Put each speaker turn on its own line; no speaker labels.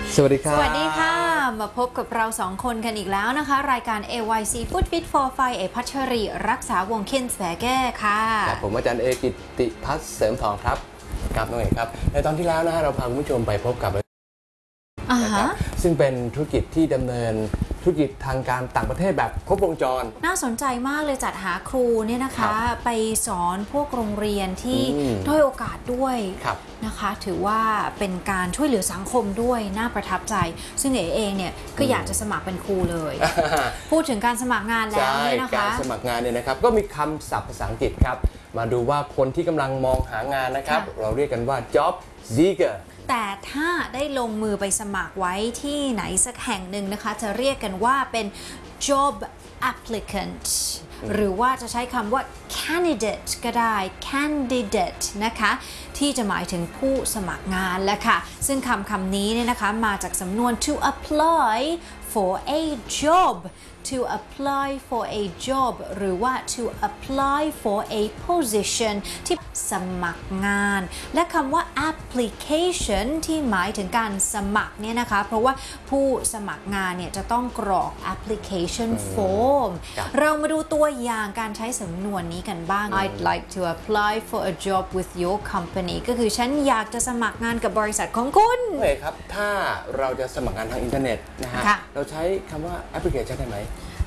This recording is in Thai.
สวัสดีครับ
สวัสดีค่ะมาพบกับเราสองคนกันอีกแล้วนะคะรายการ AYC Food Fit for Fire เอพัชรีรักษาวงเคนแสแก้ค่ะ
ครับผมอาจารย์เอกิตติพัฒน์เสริมทองครับครับน้องเอกครับในตอนที่แล้วนะฮะเราพาคุณผู้ชมไปพบกับนะครับซึ่งเป็นธุรกิจที่ดำเนินธุรกิจทางการต่างประเทศแบบครบวงจร
น่าสนใจมากเลยจัดหาครูเนี่ยนะคะไปสอนพวกโรงเรียนที่ด้อยโอกาสด้วยนะคะถือว่าเป็นการช่วยเหลือสังคมด้วยน่าประทับใจซึ่งเองเนี่ยก็อยากจะสมัครเป็นครูเลย พูดถึงการสมัครงานแล้วเนี่ยนะคะ
การสมัครงานเนี่ยนะครับก็มีคำศัพท์ภาษาอังกฤษครับมาดูว่าคนที่กำลังมองหางานนะครับเราเรียกกันว่า job seeker
แต่ถ้าได้ลงมือไปสมัครไว้ที่ไหนสักแห่งหนึ่งนะคะจะเรียกกันว่าเป็น job applicant หรือว่าจะใช้คำว่า candidate ก็ได้ candidate นะคะที่จะหมายถึงผู้สมัครงานแหละค่ะซึ่งคำนี้เนี่ยนะคะมาจากสำนวน to apply for a job to apply for a job หรือว่า to apply for a position ที่สมัครงานและคำว่า application ที่หมายถึงการสมัครเนี่ยนะคะเพราะว่าผู้สมัครงานเนี่ยจะต้องกรอก application form เรามาดูตัวอย่างการใช้สำนวนนี้กันบ้าง I'd like to apply for a job with your company ก็คือฉันอยากจะสมัครงานกับบริษัทของคุณ
โอเคครับถ้าเราจะสมัครงานทางอินเทอร์เน็ตนะฮะเราใช้คำว่า application ได้ไหม